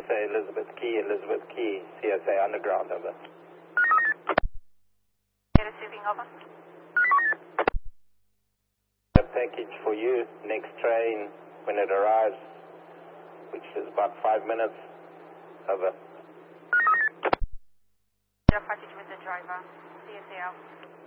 CSA Elizabeth Key, CSA Underground, over. Receiving, over. A package for you, next train when it arrives, which is about 5 minutes, over. Package with the driver, CSA out.